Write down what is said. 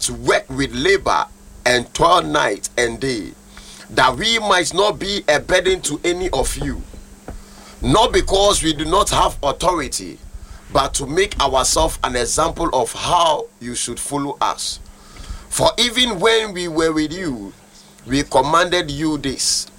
that work with labor and toil night and day, that we might not be a burden to any of you, not because we do not have authority, but to make ourselves an example of how you should follow us. For even when we were with you, we commanded you this,